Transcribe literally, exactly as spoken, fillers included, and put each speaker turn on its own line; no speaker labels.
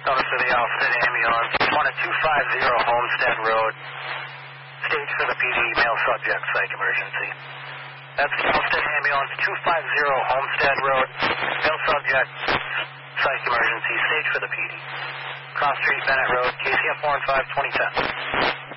Notice for the Allstate ambulance. one two five zero Homestead Road. Stage for the P D, male subject, psych emergency. That's the Allstate ambulance, two five zero Homestead Road. Male subject, psych emergency. Stage for the P D. Cross Street, Bennett Road, K C M four one five, twenty ten.